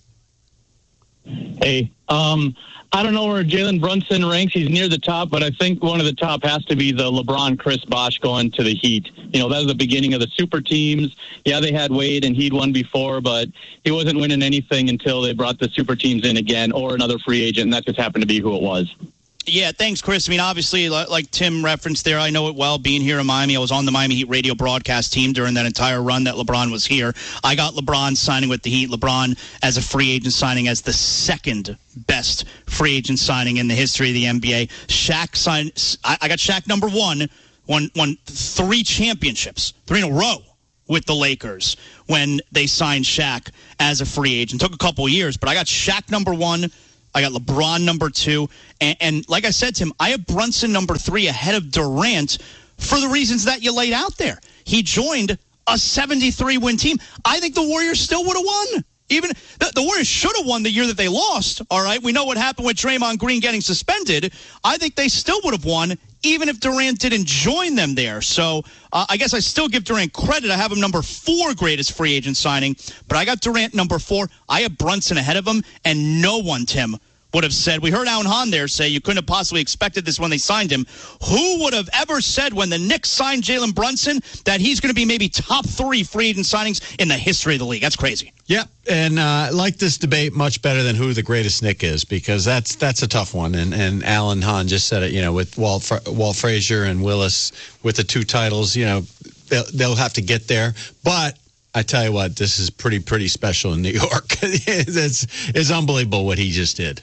Hey, um, I don't know where Jalen Brunson ranks. He's near the top, but I think one of the top has to be the LeBron Chris Bosh going to the Heat. You know, that was the beginning of the super teams. Yeah, they had Wade and he'd won before, but he wasn't winning anything until they brought the super teams in again or another free agent, and that just happened to be who it was. Yeah, thanks, Chris. I mean, obviously, like Tim referenced there, I know it well being here in Miami. I was on the Miami Heat radio broadcast team during that entire run that LeBron was here. I got LeBron signing with the Heat. LeBron as a free agent signing as the second best free agent signing in the history of the N B A. Shaq signed. I got Shaq number one, won, won three championships, three in a row with the Lakers when they signed Shaq as a free agent. Took a couple of years, but I got Shaq number one. I got LeBron number two. And, and like I said to him, I have Brunson number three ahead of Durant for the reasons that you laid out there. He joined a seventy-three win team. I think the Warriors still would have won. Even the, the Warriors should have won the year that they lost. All right. We know what happened with Draymond Green getting suspended. I think they still would have won even if Durant didn't join them there. So uh, I guess I still give Durant credit. I have him number four greatest free agent signing, but I got Durant number four. I have Brunson ahead of him, and no one, Tim, would have said, we heard Alan Hahn there say you couldn't have possibly expected this when they signed him. Who would have ever said when the Knicks signed Jalen Brunson that he's going to be maybe top three free agent signings in the history of the league? That's crazy. Yeah, and uh, I like this debate much better than who the greatest Knick is, because that's that's a tough one. And and Alan Hahn just said it, you know, with Walt, Walt Frazier and Willis with the two titles, you know, they'll, they'll have to get there. But I tell you what, this is pretty, pretty special in New York. it's, it's unbelievable what he just did.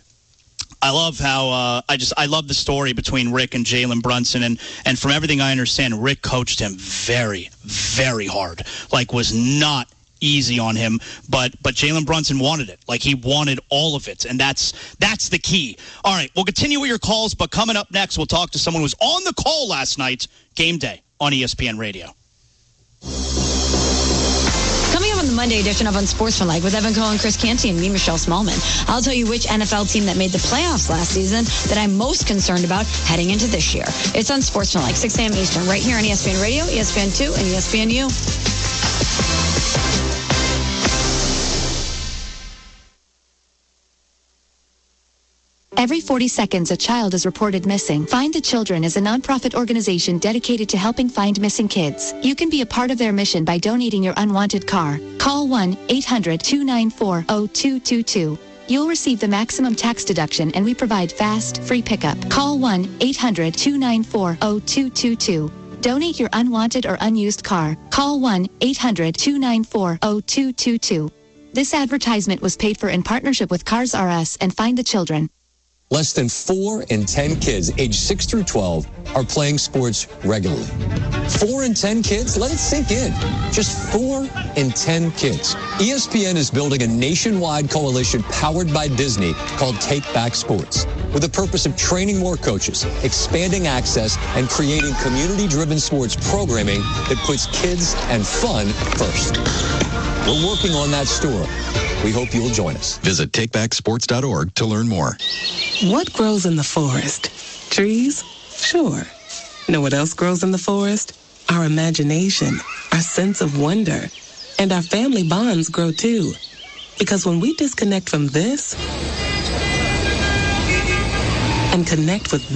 I love how uh, I just I love the story between Rick and Jalen Brunson, and and from everything I understand, Rick coached him very, very hard. Like, was not easy on him, but but Jalen Brunson wanted it. Like, he wanted all of it, and that's that's the key. All right, we'll continue with your calls, but coming up next, we'll talk to someone who was on the call last night, Game Day on E S P N Radio. Coming up on the Monday edition of Unsportsmanlike with Evan Cohen, Chris Canty, and me, Michelle Smallman, I'll tell you which N F L team that made the playoffs last season that I'm most concerned about heading into this year. It's Unsportsmanlike, six a.m. Eastern, right here on E S P N Radio, E S P N two, and E S P N U. Every forty seconds, a child is reported missing. Find the Children is a nonprofit organization dedicated to helping find missing kids. You can be a part of their mission by donating your unwanted car. Call one eight hundred two nine four zero two two two. You'll receive the maximum tax deduction, and we provide fast, free pickup. Call one eight hundred two nine four zero two two two. Donate your unwanted or unused car. Call one eight hundred two nine four zero two two two. This advertisement was paid for in partnership with Cars R Us and Find the Children. Less than four in ten kids aged six through twelve are playing sports regularly. Four in ten kids? Let it sink in. Just four in ten kids. E S P N is building a nationwide coalition powered by Disney called Take Back Sports, with the purpose of training more coaches, expanding access, and creating community-driven sports programming that puts kids and fun first. We're working on that story. We hope you'll join us. Visit take back sports dot org to learn more. What grows in the forest? Trees? Sure. Know what else grows in the forest? Our imagination, our sense of wonder, and our family bonds grow too. Because when we disconnect from this and connect with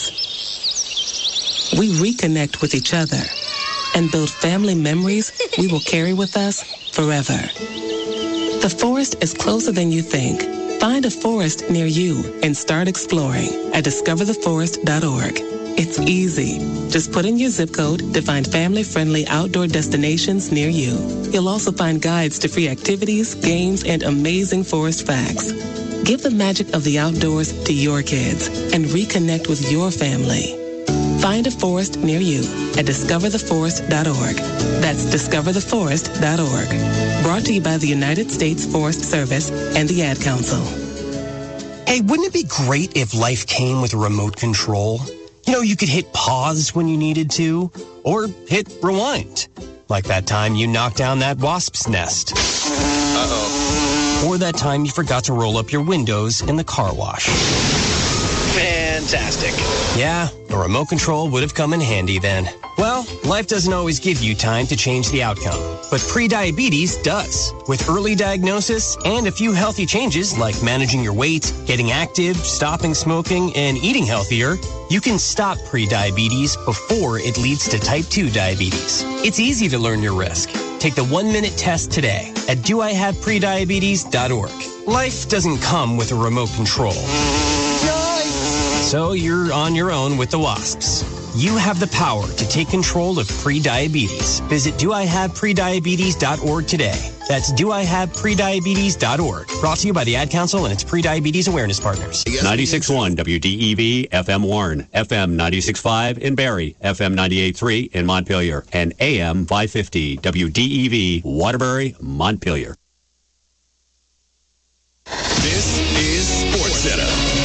this, we reconnect with each other and build family memories we will carry with us forever. The forest is closer than you think. Find a forest near you and start exploring at discover the forest dot org. It's easy. Just put in your zip code to find family-friendly outdoor destinations near you. You'll also find guides to free activities, games, and amazing forest facts. Give the magic of the outdoors to your kids and reconnect with your family. Find a forest near you at discover the forest dot org. That's discover the forest dot org. Brought to you by the United States Forest Service and the Ad Council. Hey, wouldn't it be great if life came with a remote control? You know, you could hit pause when you needed to, or hit rewind. Like that time you knocked down that wasp's nest. Uh-oh. or that time you forgot to roll up your windows in the car wash. Fantastic. Yeah, a remote control would have come in handy then. Well, life doesn't always give you time to change the outcome, but prediabetes does. With early diagnosis and a few healthy changes like managing your weight, getting active, stopping smoking, and eating healthier, you can stop prediabetes before it leads to type two diabetes. It's easy to learn your risk. Take the one-minute test today at do I have prediabetes dot org. Life doesn't come with a remote control. So you're on your own with the wasps. You have the power to take control of prediabetes. Visit do I have prediabetes dot org today. That's do I have prediabetes dot org. Brought to you by the Ad Council and its prediabetes awareness partners. ninety-six point one W D E V F M Warren, F M ninety-six point five in Barrie, F M ninety-eight point three in Montpelier, and A M five fifty W D E V Waterbury, Montpelier. This is SportsCenter.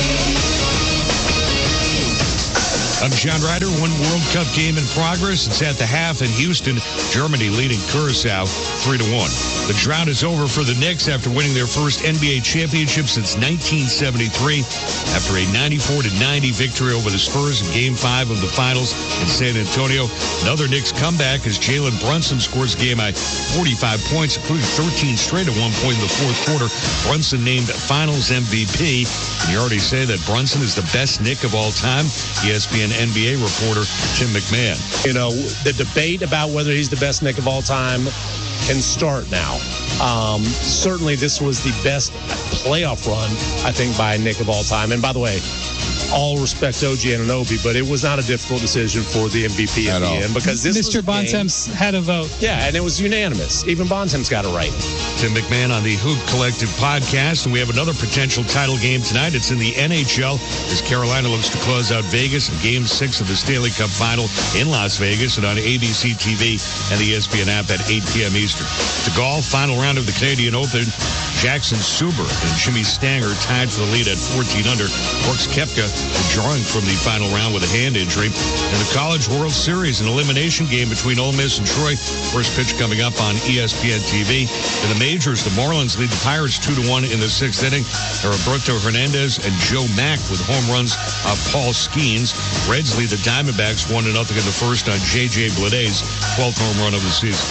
I'm John Ryder. One World Cup game in progress. It's at the half in Houston. Germany leading Curacao three to one. The drought is over for the Knicks after winning their first N B A championship since nineteen seventy-three. After a ninety-four to ninety victory over the Spurs in Game five of the Finals in San Antonio. Another Knicks comeback as Jalen Brunson scores game-high forty-five points, including thirteen straight at one point in the fourth quarter. Brunson named Finals M V P. And you already say that Brunson is the best Knick of all time. E S P N N B A reporter Tim McMahon. You know, the debate about whether he's the best Knick of all time can start now. Um, certainly, this was the best playoff run, I think, by a Knick of all time. And by the way, all respect to O G Anunoby, but it was not a difficult decision for the M V P at, at the all. end because this Mister Bontemps had a vote. Yeah, and it was unanimous. Even Bontemps got it right. Tim McMahon on the Hoop Collective podcast, and we have another potential title game tonight. It's in the N H L as Carolina looks to close out Vegas in Game six of the Stanley Cup Final in Las Vegas and on A B C T V and the E S P N app at eight p.m. Eastern. The golf final round of the Canadian Open, Jackson Suber and Jimmy Stanger tied for the lead at fourteen under. Brooks Koepka withdrawing from the final round with a hand injury. In the College World Series, an elimination game between Ole Miss and Troy. First pitch coming up on E S P N T V. In the majors, the Marlins lead the Pirates two to one in the sixth inning. Roberto Hernandez and Joe Mack with home runs of Paul Skeens. Reds lead the Diamondbacks one to nothing in the first on J J Bleday's twelfth home run of the season.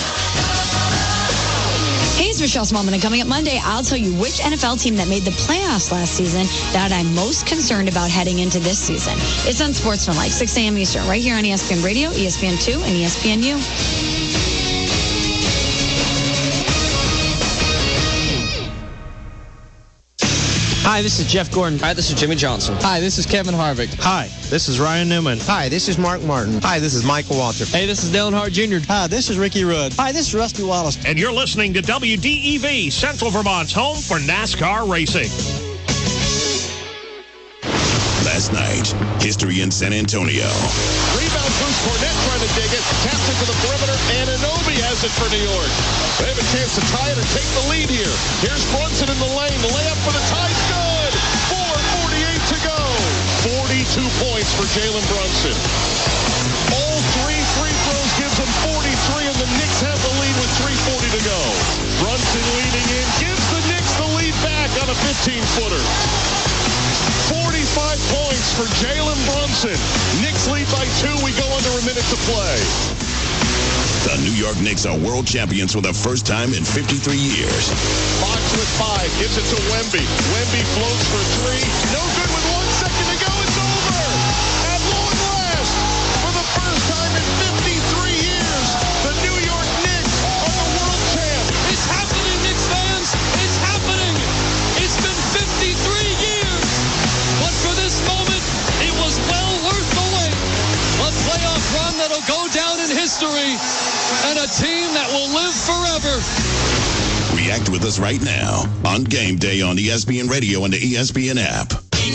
Hey, it's Michelle Smallman, and coming up Monday, I'll tell you which N F L team that made the playoffs last season that I'm most concerned about heading into this season. It's on Sportsmanlike, six a.m. Eastern, right here on E S P N Radio, E S P N two, and E S P N U. Hi, this is Jeff Gordon. Hi, this is Jimmy Johnson. Hi, this is Kevin Harvick. Hi, this is Ryan Newman. Hi, this is Mark Martin. Hi, this is Michael Walter. Hey, this is Dale Hart Junior Hi, this is Ricky Rudd. Hi, this is Rusty Wallace. And you're listening to W D E V, Central Vermont's home for NASCAR racing. Last night, history in San Antonio. Rebound Bruce Cornett trying to dig it. Taps it to the perimeter. Anunoby has it for New York. They have a chance to tie it or take the lead here. Here's Brunson in the lane. The layup for the tie's good. four forty-eight to go. forty-two points for Jalen Brunson. All three free throws gives them forty-three, and the Knicks have the lead with three forty to go. Brunson leading in. Gives the Knicks the lead back on a fifteen-footer. forty-five points for Jalen Brunson. Knicks lead by two. We go under a minute to play. The New York Knicks are world champions for the first time in fifty-three years. Fox with five. Gives it to Wemby. Wemby floats for three. No good with one second to go. It's over. At long last, for the first time in fifty-three years, the New York Knicks are the world champs. It's happening, Knicks fans. It's happening. It's been fifty-three years. But for this moment, it was well worth the wait. A playoff run that'll go down in history and a team that will live forever. React with us right now on Game Day on E S P N Radio and the E S P N app.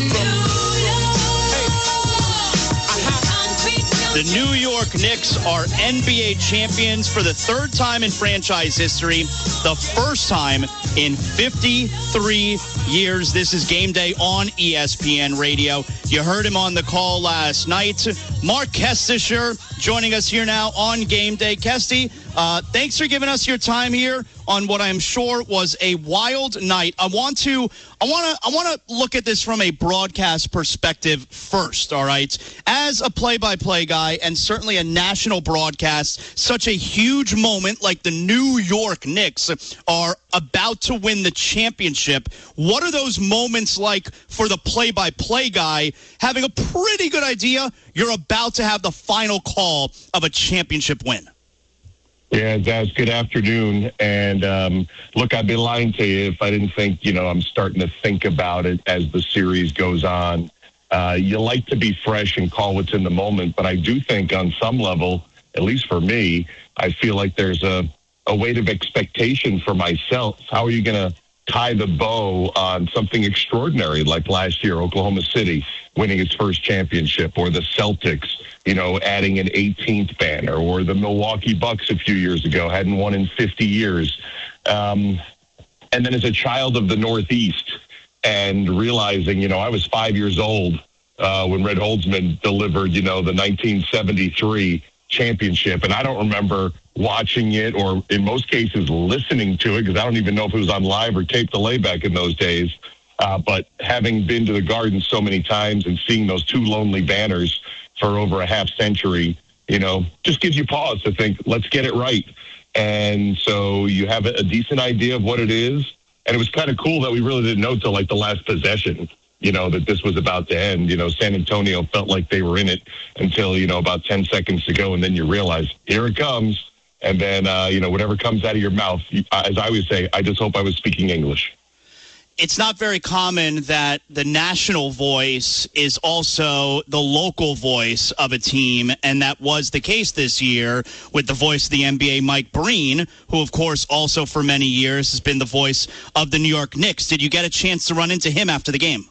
The New York Knicks are N B A champions for the third time in franchise history, the first time in fifty-three years. This is Game Day on E S P N Radio. You heard him on the call last night. Mark Kestisher joining us here now on Game Day. Kesty, uh, thanks for giving us your time here on what I'm sure was a wild night. I want to, I want to, I want to look at this from a broadcast perspective first. All right, as a play-by-play guy and certainly a national broadcast, such a huge moment like the New York Knicks are about to win the championship. What are those moments like for the play-by-play guy, having a pretty good idea you're about to have the final call of a championship win? Yeah, Daz, good afternoon. And um, look, I'd be lying to you if I didn't think, you know, I'm starting to think about it as the series goes on. Uh, you like to be fresh and call what's in the moment, but I do think on some level, at least for me, I feel like there's a, a weight of expectation for myself. How are you going to tie the bow on something extraordinary like last year, Oklahoma City winning its first championship, or the Celtics, you know, adding an eighteenth banner, or the Milwaukee Bucks a few years ago hadn't won in fifty years. Um, and then as a child of the Northeast and realizing, you know, I was five years old uh, when Red Holzman delivered, you know, the nineteen seventy-three championship. And I don't remember watching it or in most cases listening to it, because I don't even know if it was on live or tape delay back in those days. Uh, but having been to the Garden so many times and seeing those two lonely banners for over a half century, you know, just gives you pause to think, let's get it right. And so you have a decent idea of what it is. And it was kind of cool that we really didn't know till like the last possession, you know, that this was about to end. You know, San Antonio felt like they were in it until, you know, about ten seconds to go. And then you realize, here it comes. And then, uh, you know, whatever comes out of your mouth, as I always say, I just hope I was speaking English. It's not very common that the national voice is also the local voice of a team, and that was the case this year with the voice of the N B A, Mike Breen, who, of course, also for many years has been the voice of the New York Knicks. Did you get a chance to run into him after the game?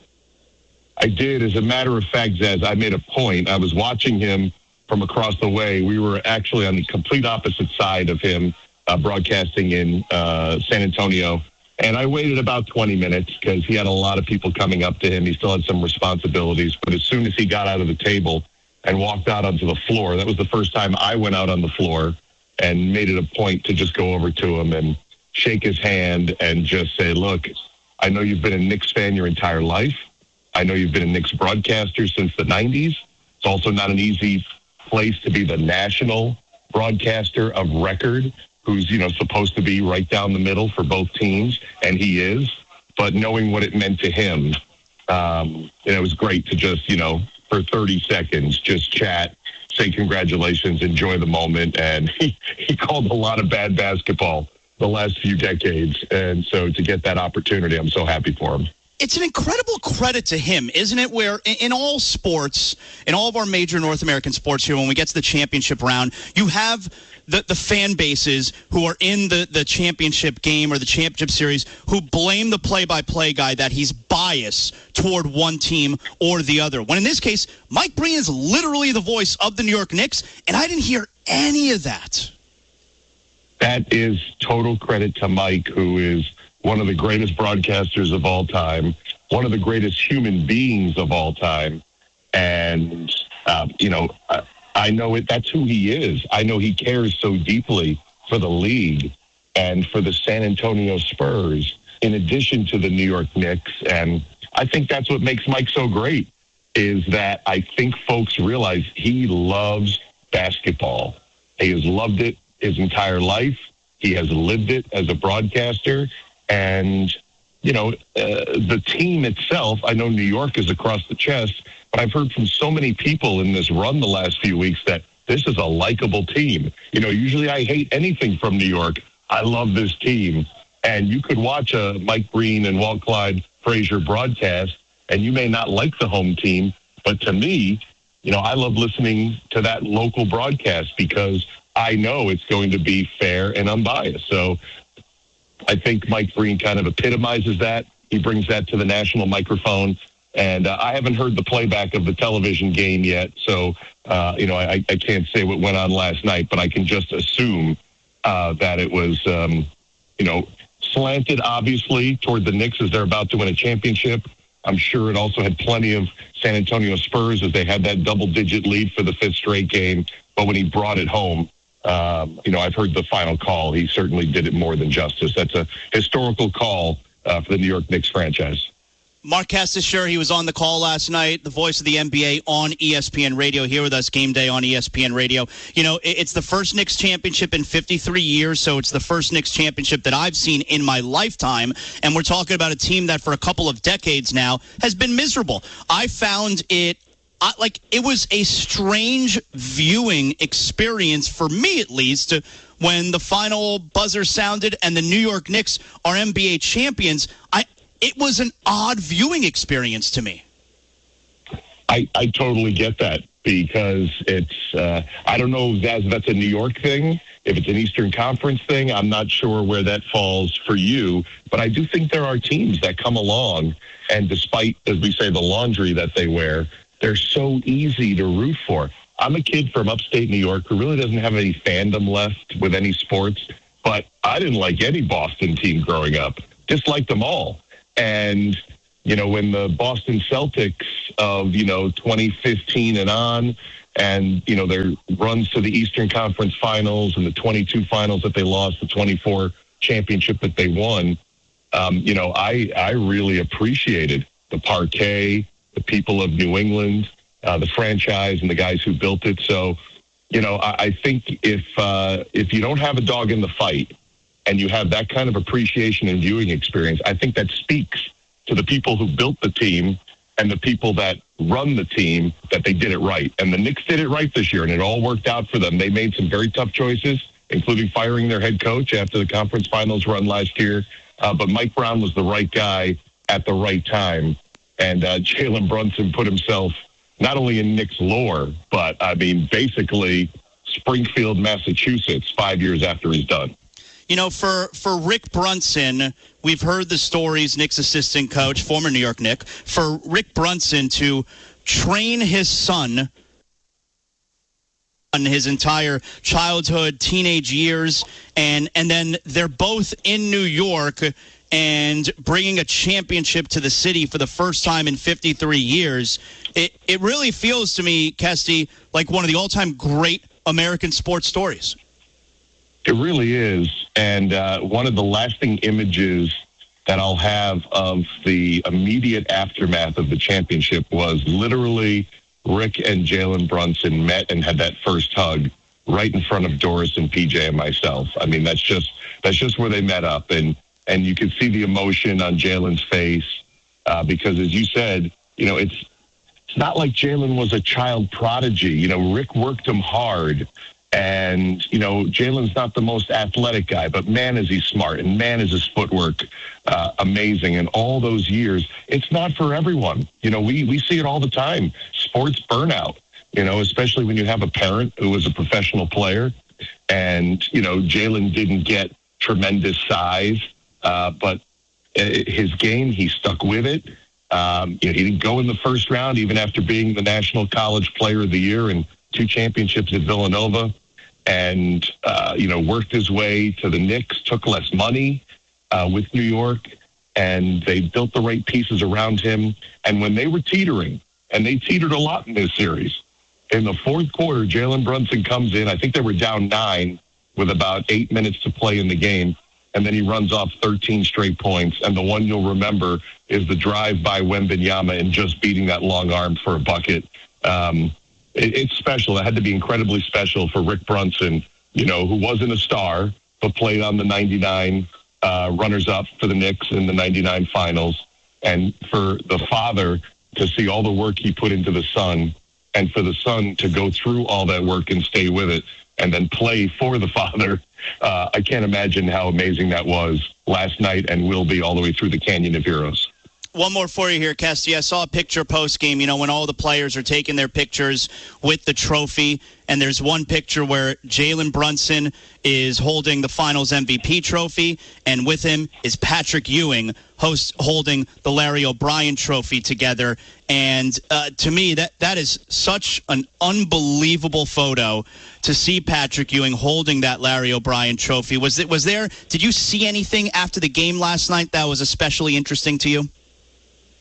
I did. As a matter of fact, Zaz, I made a point. I was watching him from across the way. We were actually on the complete opposite side of him, uh, broadcasting in uh, San Antonio. And I waited about twenty minutes because he had a lot of people coming up to him. He still had some responsibilities. But as soon as he got out of the table and walked out onto the floor, that was the first time I went out on the floor and made it a point to just go over to him and shake his hand and just say, look, I know you've been a Knicks fan your entire life. I know you've been a Knicks broadcaster since the nineties. It's also not an easy place to be the national broadcaster of record, who's, you know, supposed to be right down the middle for both teams, and he is. But knowing what it meant to him, um, and it was great to just, you know, for thirty seconds, just chat, say congratulations, enjoy the moment. And he, he called a lot of bad basketball the last few decades. And so to get that opportunity, I'm so happy for him. It's an incredible credit to him, isn't it? Where in all sports, in all of our major North American sports here, when we get to the championship round, you have the, the fan bases who are in the, the championship game or the championship series who blame the play-by-play guy that he's biased toward one team or the other. When in this case, Mike Breen is literally the voice of the New York Knicks, and I didn't hear any of that. That is total credit to Mike, who is one of the greatest broadcasters of all time, one of the greatest human beings of all time. And, um, you know, I, I know it. That's who he is. I know he cares so deeply for the league and for the San Antonio Spurs, in addition to the New York Knicks. And I think that's what makes Mike so great, is that I think folks realize he loves basketball. He has loved it his entire life. He has lived it as a broadcaster. And, you know, uh, the team itself, I know New York is across the chest, but I've heard from so many people in this run the last few weeks that this is a likable team. You know, usually I hate anything from New York. I love this team. And you could watch a Mike Breen and Walt Clyde Frazier broadcast, and you may not like the home team, but to me, you know, I love listening to that local broadcast because I know it's going to be fair and unbiased. So I think Mike Breen kind of epitomizes that. He brings that to the national microphone. And uh, I haven't heard the playback of the television game yet. So, uh, you know, I, I can't say what went on last night, but I can just assume uh, that it was, um, you know, slanted, obviously, toward the Knicks as they're about to win a championship. I'm sure it also had plenty of San Antonio Spurs as they had that double-digit lead for the fifth straight game. But when he brought it home, um, you know, I've heard the final call. He certainly did it more than justice. That's a historical call uh, for the New York Knicks franchise. Mark Castasher, he was on the call last night, the voice of the N B A on E S P N Radio, here with us game day on E S P N Radio. You know, it's the first Knicks championship in fifty-three years, so it's the first Knicks championship that I've seen in my lifetime, and we're talking about a team that for a couple of decades now has been miserable. I found it, I, like, it was a strange viewing experience, for me at least, when the final buzzer sounded and the New York Knicks are N B A champions. I It was an odd viewing experience to me. I, I totally get that because it's, uh, I don't know if that's, that's a New York thing. If it's an Eastern Conference thing, I'm not sure where that falls for you. But I do think there are teams that come along, and despite, as we say, the laundry that they wear, they're so easy to root for. I'm a kid from upstate New York who really doesn't have any fandom left with any sports, but I didn't like any Boston team growing up. Disliked them all. And, you know, when the Boston Celtics of, you know, twenty fifteen and on, and, you know, their runs to the Eastern Conference Finals and the twenty-two finals that they lost, the twenty-four championship that they won, um, you know, I, I really appreciated the parquet, the people of New England, uh, the franchise, and the guys who built it. So, you know, I, I think if uh, if you don't have a dog in the fight, and you have that kind of appreciation and viewing experience, I think that speaks to the people who built the team and the people that run the team that they did it right. And the Knicks did it right this year, and it all worked out for them. They made some very tough choices, including firing their head coach after the conference finals run last year. Uh, but Mike Brown was the right guy at the right time. And uh, Jalen Brunson put himself not only in Knicks lore, but, I mean, basically Springfield, Massachusetts, five years after he's done. You know, for, for Rick Brunson, we've heard the stories, Knicks assistant coach, former New York Knick, for Rick Brunson to train his son on his entire childhood, teenage years, and, and then they're both in New York and bringing a championship to the city for the first time in fifty-three years. It, it really feels to me, Kesty, like one of the all-time great American sports stories. It really is. And uh, one of the lasting images that I'll have of the immediate aftermath of the championship was literally Rick and Jalen Brunson met and had that first hug right in front of Doris and P J and myself. I mean, that's just that's just where they met up. And, and you could see the emotion on Jalen's face uh, because, as you said, you know, it's, it's not like Jalen was a child prodigy. You know, Rick worked him hard. And, you know, Jalen's not the most athletic guy, but man, is he smart, and man, is his footwork uh, amazing. And all those years, it's not for everyone. You know, we, we see it all the time. Sports burnout, you know, especially when you have a parent who was a professional player. And, you know, Jalen didn't get tremendous size, uh, but his game, he stuck with it. Um, you know, he didn't go in the first round, even after being the National College Player of the Year and two championships at Villanova. And, uh, you know, worked his way to the Knicks, took less money uh, with New York, and they built the right pieces around him. And when they were teetering, and they teetered a lot in this series, in the fourth quarter, Jalen Brunson comes in. I think they were down nine with about eight minutes to play in the game, and then he runs off thirteen straight points. And the one you'll remember is the drive by Wembanyama and just beating that long arm for a bucket. Um It's special. It had to be incredibly special for Rick Brunson, you know, who wasn't a star, but played on the ninety-nine uh, runners-up for the Knicks in the ninety-nine finals. And for the father to see all the work he put into the son, and for the son to go through all that work and stay with it, and then play for the father, uh, I can't imagine how amazing that was last night and will be all the way through the Canyon of Heroes. One more for you here, Kesty. I saw a picture post-game, you know, when all the players are taking their pictures with the trophy, and there's one picture where Jalen Brunson is holding the Finals M V P trophy, and with him is Patrick Ewing host, holding the Larry O'Brien trophy together. And uh, to me, that that is such an unbelievable photo to see Patrick Ewing holding that Larry O'Brien trophy. Was it, was there, did you see anything after the game last night that was especially interesting to you?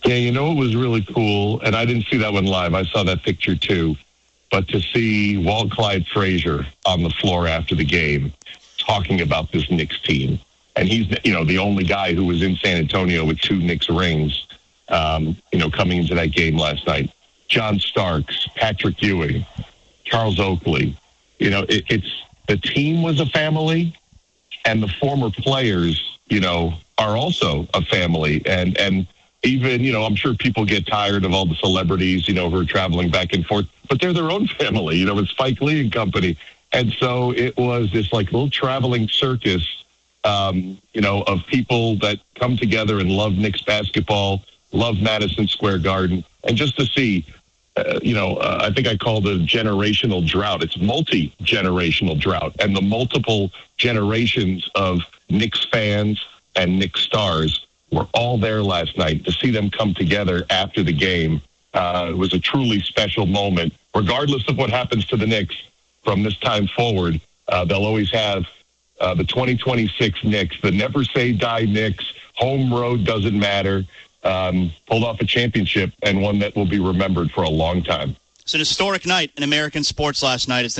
Yeah, you know, it was really cool, and I didn't see that one live. I saw that picture too. But to see Walt Clyde Frazier on the floor after the game talking about this Knicks team, and he's, you know, the only guy who was in San Antonio with two Knicks rings, um, you know, coming into that game last night. John Starks, Patrick Ewing, Charles Oakley. You know, it, it's the team was a family, and the former players, you know, are also a family. And, and even, you know, I'm sure people get tired of all the celebrities, you know, who are traveling back and forth, but they're their own family, you know, with Spike Lee and company. And so it was this like little traveling circus, um, you know, of people that come together and love Knicks basketball, love Madison Square Garden. And just to see, uh, you know, uh, I think I called it a generational drought. It's multi-generational drought. And the multiple generations of Knicks fans and Knicks stars were all there last night. To see them come together after the game uh, it was a truly special moment. Regardless of what happens to the Knicks from this time forward, uh, they'll always have uh, the twenty twenty-six Knicks, the never say die Knicks. Home road doesn't matter. Um, pulled off a championship, and one that will be remembered for a long time. It's an historic night in American sports last night as the